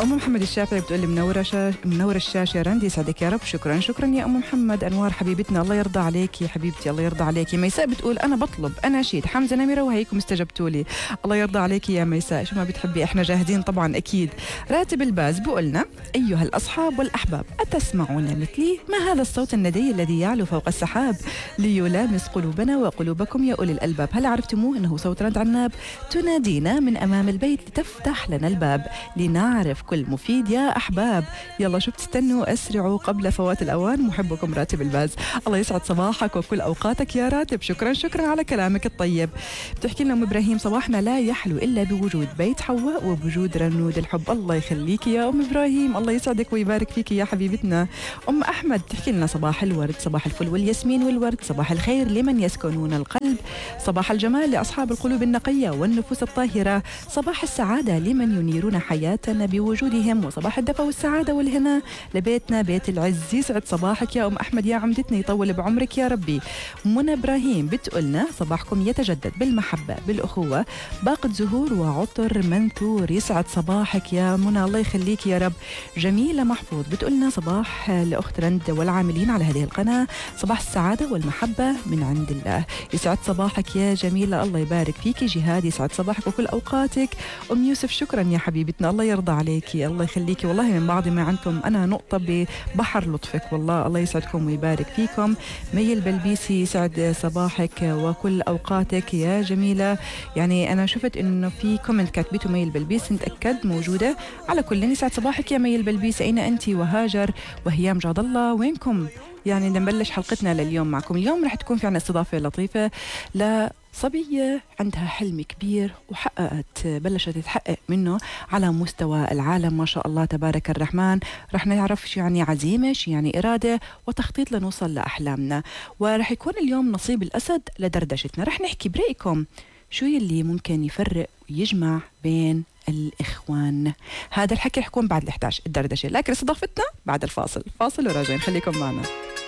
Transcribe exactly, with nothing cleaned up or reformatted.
أم محمد الشافعي بتقول لي منورة شاش... منورة الشاشة رندي، يسعدك يا رب. شكرا شكرا يا أم محمد. أنوار حبيبتنا الله يرضى عليكي حبيبتي، الله يرضى عليكي. ميساء بتقول أنا بطلب أناشيد حمزة نمرة وهيكم استجبتوا لي. الله يرضى عليكي يا ميساء، شو ما بتحبي إحنا جاهزين طبعا أكيد. راتب الباز بقولنا أيها الأصحاب والأحباب أتسمعون مثلي؟ ما هذا الصوت الندي الذي يعلو فوق السحاب ليلامس قلوبنا وقلوبكم يا أولي الألباب؟ هل عرفتموه؟ إنه صوت رند عناب تنادينا من أمام البيت لتفتح لنا الباب لنعرف كل مفيد يا أحباب. يلا شو بتستنوا؟ أسرعوا قبل فوات الأوان. محبكم راتب الباز. الله يسعد صباحك وكل أوقاتك يا راتب. شكرا شكرا على كلامك الطيب. بتحكي لنا أم إبراهيم صباحنا لا يحلو إلا بوجود بيت حواء وبوجود رنود الحب. الله يخليك يا أم إبراهيم، الله يسعدك ويبارك فيك يا حبيبتنا. أم أحمد تحكي لنا صباح الورد، صباح الفل والياسمين والورد، صباح الخير لمن يسكنون القلب، صباح الجمال لأصحاب القلوب النقية والنفوس الطاهرة، صباح السعادة لمن ينيرون حياتنا بوجودهم، وصباح الدفى والسعادة والهنا لبيتنا بيت العز. يسعد صباحك يا أم أحمد يا عمدتنا، يطول بعمرك يا ربي. منى إبراهيم بتقولنا صباحكم يتجدد بالمحبة بالأخوة، باقة زهور وعطر منثور. يسعد صباحك يا منى، الله يخليك يا رب. جميلة محفوظ بتقولنا صباح لأخت رند والعاملين على هذه القناة، صباح السعادة والمحبة من عند الله. يسعد صباحك يا جميلة، الله يبارك فيك. جهاد يسعد صباحك وكل أوقاتك. أم يوسف شكرا يا حبيبتنا، الله يرضى عليكي، الله يخليكي. والله من بعض ما عندكم أنا نقطة ببحر لطفك، والله الله يسعدكم ويبارك فيكم. مي البلبيسي يسعد صباحك وكل أوقاتك يا جميلة. يعني أنا شفت إنه في كومنت كاتبته مي البلبيسي، نتأكد موجودة. على كل يسعد صباحك يا مي البلبيسي. أين أنت وهاجر وهيام جاد الله وينكم؟ يعني نبلش حلقتنا لليوم معكم. اليوم رح تكون في عنا استضافة لطيفة لصبية عندها حلم كبير وحققت بلشت تتحقق منه على مستوى العالم ما شاء الله تبارك الرحمن. رح نعرف شو يعني عزيمة، شو يعني إرادة وتخطيط لنوصل لأحلامنا. ورح يكون اليوم نصيب الأسد لدردشتنا. رح نحكي برأيكم شو يلي ممكن يفرق ويجمع بين الإخوان. هذا الحكي رح يكون بعد الإحداش الدردشة، لكن استضافتنا بعد الفاصل. فاصل وراجعين، خليكم معنا.